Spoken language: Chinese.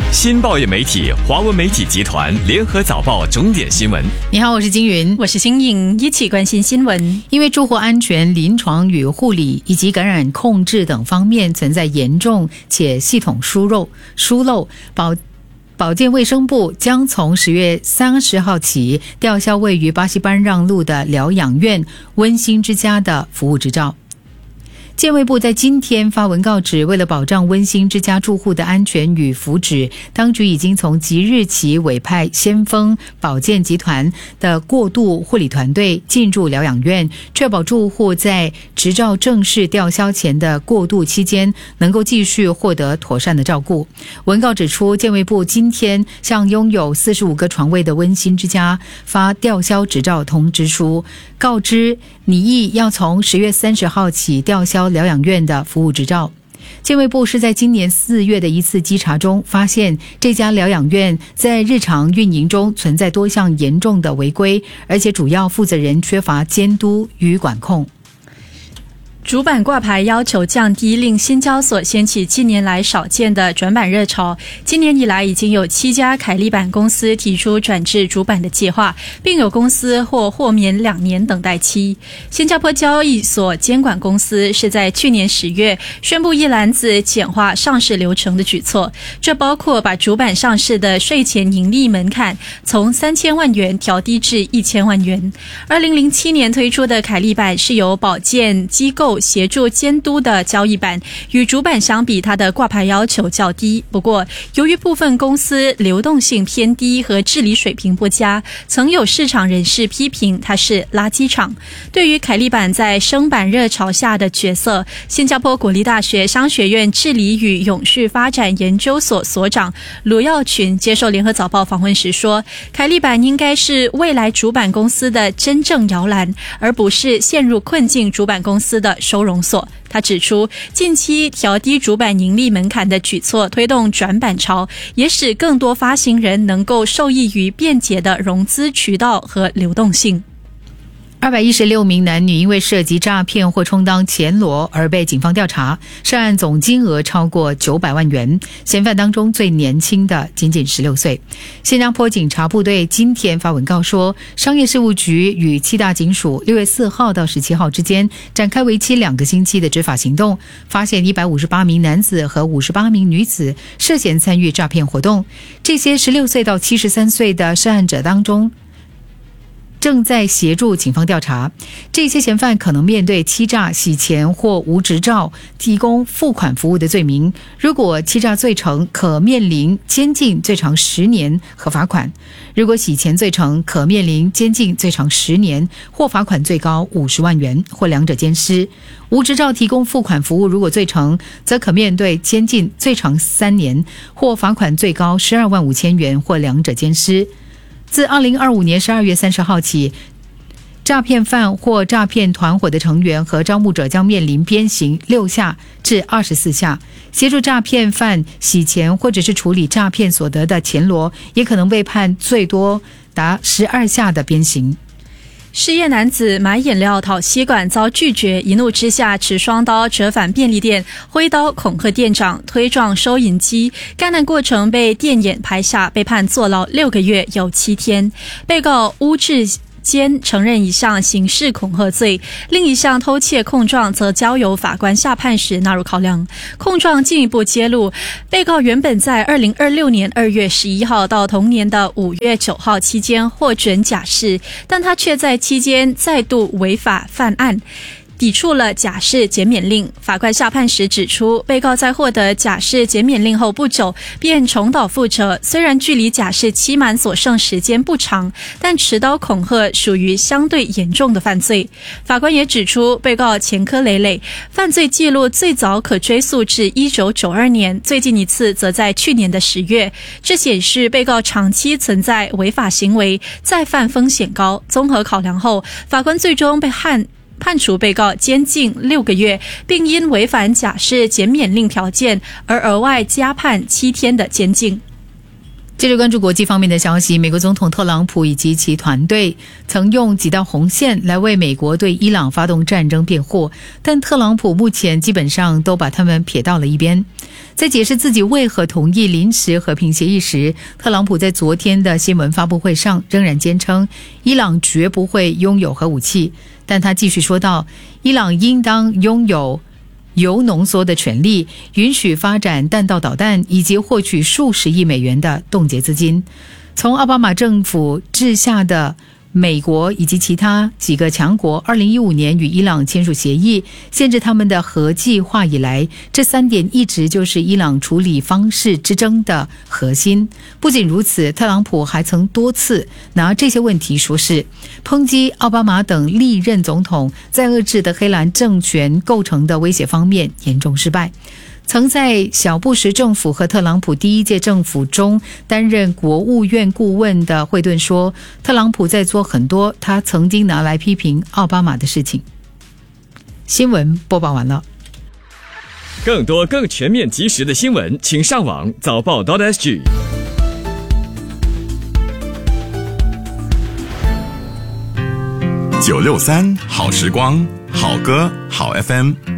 新报业媒体华文媒体集团联合早报重点新闻。 你好，我是金云， 我是新颖，一起关心新闻。 因为住户安全、临床与护理以及感染控制等方面存在严重且系统疏漏，保健卫生部将从10月30号起吊销位于巴西班让路的疗养院温馨之家的服务执照。健卫部在今天发文告知，为了保障温馨之家住户的安全与福祉，当局已经从即日起委派先锋保健集团的过渡护理团队进驻疗养院，确保住户在执照正式吊销前的过渡期间能够继续获得妥善的照顾。文告指出，健卫部今天向拥有45个床位的温馨之家发吊销执照通知书，告知拟议要从10月30号起吊销疗养院的服务执照。健卫部是在今年4月的一次稽查中发现，这家疗养院在日常运营中存在多项严重的违规，而且主要负责人缺乏监督与管控。 主板挂牌要求降低，令新交所掀起近年来少见的转板热潮。今年以来，已经有7家凯利板公司提出转至主板的计划，并有公司豁免2年等待期。新加坡交易所监管公司是在去年10月宣布一篮子简化上市流程的举措，这包括把主板上市的税前盈利门槛从3000万元调低至1000万元。2007年推出的凯利板是由保荐机构协助监督的交易板，与主板相比，它的挂牌要求较低。不过，由于部分公司流动性偏低和治理水平不佳，曾有市场人士批评它是垃圾场。对于凯利板在升板热潮下的角色，新加坡国立大学商学院治理与永续发展研究所所长卢耀群接受联合早报访问时说，凯利板应该是未来主板公司的真正摇篮，而不是陷入困境主板公司的收容所。他指出，近期调低主板盈利门槛的举措推动转板潮，也使更多发行人能够受益于便捷的融资渠道和流动性。 216名男女因为涉及诈骗或充当前罗而被警方调查，涉案总金额超过900万元，嫌犯当中最年轻的仅仅16岁。新加坡警察部队今天发文告说，商业事务局与7大警署6月4号到17号之间展开为期2个星期的执法行动，发现158名男子和58名女子涉嫌参与诈骗活动。这些16岁到73岁的涉案者当中，正在协助警方调查。这些嫌犯可能面对欺诈、洗钱或无执照提供付款服务的罪名。如果欺诈罪成，可面临监禁最长10年和罚款；如果洗钱罪成，可面临监禁最长10年或罚款最高50万元或两者兼施。无执照提供付款服务如果罪成，则可面对监禁最长3年或罚款最高12万5千元或两者兼施。自2025年12月30号起，诈骗犯或诈骗团伙的成员和招募者将面临鞭刑6下至24下。协助诈骗犯洗钱或者是处理诈骗所得的钱罗，也可能被判最多达12下的鞭刑。 失业男子买饮料讨吸管遭拒绝，一怒之下持双刀折返便利店，挥刀恐吓店长，推撞收银机。该案过程被电眼拍下，被判坐牢6个月有7天。被告巫志坚承认一项刑事恐吓罪，另一项偷窃控状则交由法官下判时纳入考量。控状进一步揭露，被告原本在2026年2月11号到同年的5月9号期间获准假释，但他却在期间再度违法犯案，抵触了假释减免令。法官下判时指出，被告在获得假释减免令后不久便重蹈覆辙，虽然距离假释期满所剩时间不长，但持刀恐吓属于相对严重的犯罪。法官也指出，被告前科累累，犯罪记录最早可追溯至1992年，最近一次则在去年的10月。这显示被告长期存在违法行为，再犯风险高。综合考量后，法官最终判处被告监禁6个月，并因违反假释减免令条件而额外加判7天的监禁。 接着关注国际方面的消息，美国总统特朗普以及其团队曾用几道红线来为美国对伊朗发动战争辩护，但特朗普目前基本上都把他们撇到了一边。在解释自己为何同意临时和平协议时，特朗普在昨天的新闻发布会上仍然坚称伊朗绝不会拥有核武器，但他继续说道，伊朗应当拥有铀浓缩的权利，允许发展弹道导弹，以及获取数十亿美元的冻结资金。从奥巴马政府治下的美国以及其他几个强国2015年与伊朗签署协议，限制他们的核计划以来，这3点一直就是伊朗处理方式之争的核心。不仅如此，特朗普还曾多次拿这些问题说事，抨击奥巴马等历任总统在遏制的黑蓝政权构成的威胁方面严重失败。曾在小布什政府和特朗普第1届政府中担任国务院顾问的惠顿说，特朗普在做很多他曾经拿来批评奥巴马的事情。新闻播报完了。 更多更全面及时的新闻，请上网早报.sg。 963好时光，好歌好 FM。